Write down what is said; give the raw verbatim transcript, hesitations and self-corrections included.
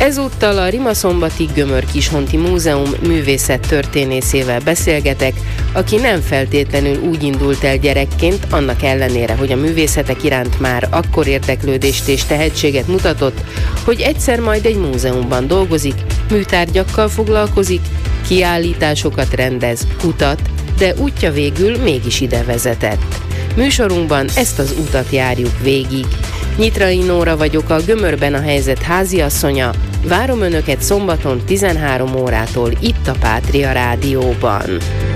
Ezúttal a Rimaszombathi Gömör Kishonti Múzeum művészettörténészével beszélgetek, aki nem feltétlenül úgy indult el gyerekként, annak ellenére, hogy a művészetek iránt már akkor érdeklődést és tehetséget mutatott, hogy egyszer majd egy múzeumban dolgozik, műtárgyakkal foglalkozik, kiállításokat rendez, kutat, de útja végül mégis ide vezetett. Műsorunkban ezt az utat járjuk végig. Nyitrai Nóra vagyok, a Gömörben a helyzet háziasszonya. Várom Önöket szombaton tizenhárom órától itt a Pátria Rádióban.